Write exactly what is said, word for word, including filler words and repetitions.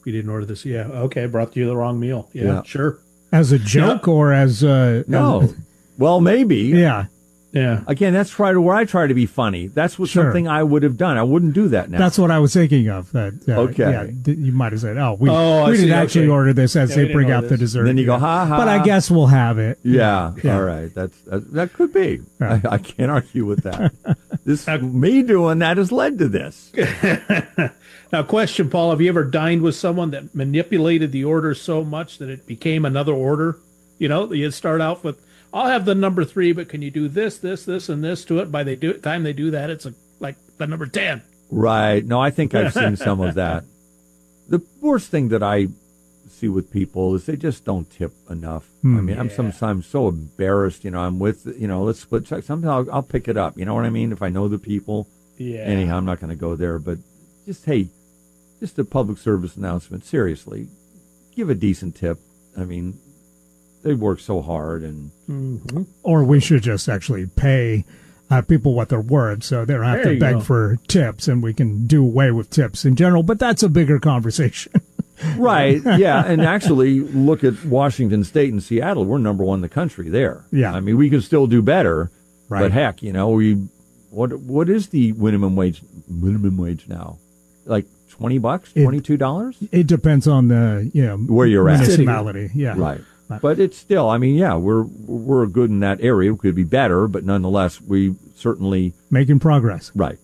You didn't order this. Yeah. Okay. Brought you the wrong meal. Yeah. Yeah. Sure. As a joke Yeah. or as uh No. as- Well, maybe. yeah. Yeah. Again, that's try to where I try to be funny. That's what Sure. something I would have done. I wouldn't do that now. That's what I was thinking of. That uh, Okay. yeah, th- you might have said, "Oh, we, Oh, I we didn't see. actually Okay. order this," as Yeah, we they didn't bring order out the this. dessert. Then you go, Yeah. ha ha. But I guess we'll have it. Yeah. Yeah. All right. That's that, that could be. Yeah. I, I can't argue with that. This me doing that has led to this. Now, question, Paul: have you ever dined with someone that manipulated the order so much that it became another order? You know, you start out with, "I'll have the number three, but can you do this, this, this, and this to it?" By the do, time they do that, it's a, like the number ten. Right. No, I think I've seen some of that. The worst thing that I see with people is they just don't tip enough. Hmm. I mean, I'm sometimes so embarrassed. You know, I'm with, you know, let's split check. Sometimes I'll, I'll pick it up. You know what I mean? If I know the people. Yeah. Anyhow, I'm not going to go there. But just, hey, just a public service announcement. Seriously, give a decent tip. I mean, they work so hard and Mm-hmm. Or we should just actually pay uh, people what they're worth, so they don't have There to you beg go. for tips, and we can do away with tips in general. But that's a bigger conversation. right, yeah, and actually look at Washington State and Seattle. We're number one in the country there. Yeah. I mean, we could still do better, Right. but heck, you know, we what what is the minimum wage minimum wage now? Like twenty bucks, It- twenty two dollars, It depends on the you know where you're at, municipality. Yeah. right? But it's still, I mean, yeah, we're we're good in that area. We could be better, but nonetheless, we certainly Making progress. right.